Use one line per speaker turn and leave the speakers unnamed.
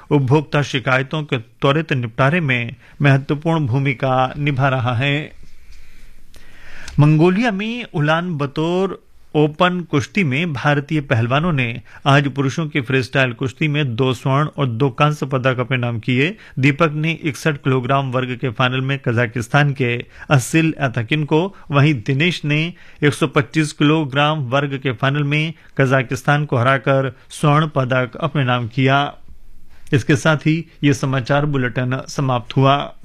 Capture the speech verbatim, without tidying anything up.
उपभोक्ता शिकायतों के त्वरित निपटारे में महत्वपूर्ण भूमिका निभा रहा है। मंगोलिया में उलान बतोर ओपन कुश्ती में भारतीय पहलवानों ने आज पुरुषों की फ्रीस्टाइल कुश्ती में दो स्वर्ण और दो कांस्य पदक अपने नाम किए। दीपक ने इकसठ किलोग्राम वर्ग के फाइनल में कजाकिस्तान के असिल अतकिन को, वहीं दिनेश ने एक सौ पच्चीस किलोग्राम वर्ग के फाइनल में कजाकिस्तान को हराकर स्वर्ण पदक अपने नाम किया। इसके साथ ही ये समाचार बुलेटिन समाप्त हुआ।